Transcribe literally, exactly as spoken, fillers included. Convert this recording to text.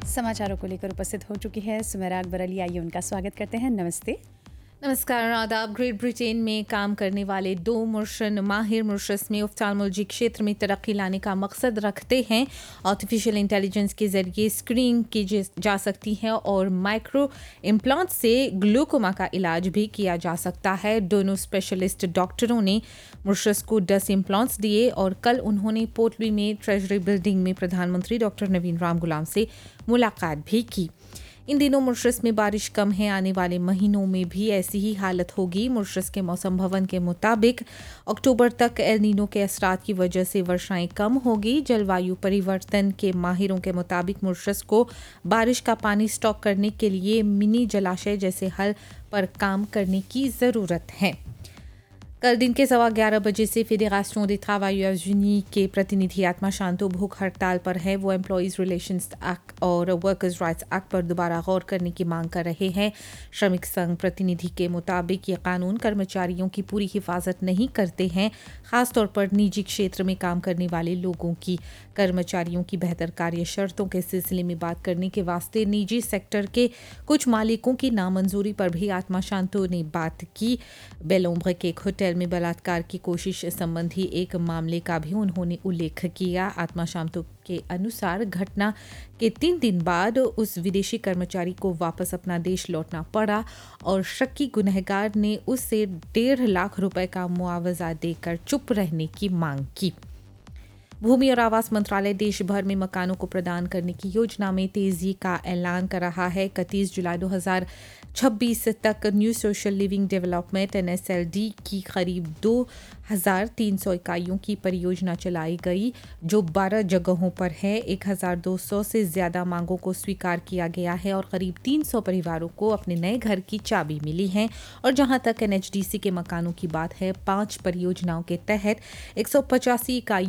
समाचारों को लेकर उपस्थित हो चुकी है सुमेरा अकबर अली। आइए उनका स्वागत करते हैं। नमस्ते। नमस्कार, आदाब। ग्रेट ब्रिटेन में काम करने वाले दो मुर्शन माहिर मुर्शस में ऑफ्थाल्मोलॉजी क्षेत्र में तरक्की लाने का मकसद रखते हैं। आर्टिफिशियल इंटेलिजेंस के जरिए स्क्रीनिंग की जा सकती है और माइक्रो इम्प्लांट से ग्लूकोमा का इलाज भी किया जा सकता है। दोनों स्पेशलिस्ट डॉक्टरों ने मुर्शस को दस इम्प्लांट्स दिए और कल उन्होंने पोर्टली में ट्रेजरी बिल्डिंग में प्रधानमंत्री डॉक्टर नवीन राम गुलाम से मुलाकात भी की। इन दिनों मुर्शस में बारिश कम है। आने वाले महीनों में भी ऐसी ही हालत होगी। मुर्शस के मौसम भवन के मुताबिक अक्टूबर तक एल नीनो के असरात की वजह से वर्षाएं कम होगी। जलवायु परिवर्तन के माहिरों के मुताबिक मुर्शस को बारिश का पानी स्टॉक करने के लिए मिनी जलाशय जैसे हल पर काम करने की ज़रूरत है। कल दिन के सवा ग्यारह बजे से फेडरेशन des travailleurs unis के प्रतिनिधि आत्मा शांतो भूख हड़ताल पर है। वो एम्प्लॉयज़ रिलेशंस एक्ट और वर्कर्स राइट्स एक्ट पर दोबारा गौर करने की मांग कर रहे हैं। श्रमिक संघ प्रतिनिधि के मुताबिक ये कानून कर्मचारियों की पूरी हिफाजत नहीं करते हैं, खासतौर पर निजी क्षेत्र में काम करने वाले लोगों की। कर्मचारियों की बेहतर कार्य शर्तों के सिलसिले में बात करने के वास्ते निजी सेक्टर के कुछ मालिकों की नामंजूरी पर भी आत्मा शांतो ने बात की। बेलोम्ब्रे के एक होटल में बलात्कार की कोशिश संबंधी एक मामले का भी उन्होंने उल्लेख किया। आत्मा शांतो के अनुसार घटना के तीन दिन बाद उस विदेशी कर्मचारी को वापस अपना देश लौटना पड़ा और शक्की गुनहगार ने उससे डेढ़ लाख रुपए का मुआवजा देकर चुप रहने की मांग की। भूमि और आवास मंत्रालय देश भर में मकानों को प्रदान करने की योजना में तेजी का ऐलान कर रहा है। इकतीस जुलाई दो हज़ार छब्बीस तक new social living development N S L D की करीब दो हज़ार तीन सौ इकाइयों की परियोजना चलाई गई, जो बारह जगहों पर है। एक हज़ार दो सौ से ज़्यादा मांगों को स्वीकार किया गया है और करीब तीन सौ परिवारों को अपने नए घर की चाबी मिली है। और जहां तक एन एच डी सी के मकानों की बात है, पांच परियोजनाओं के तहत एक सौ पचासी इकाइयों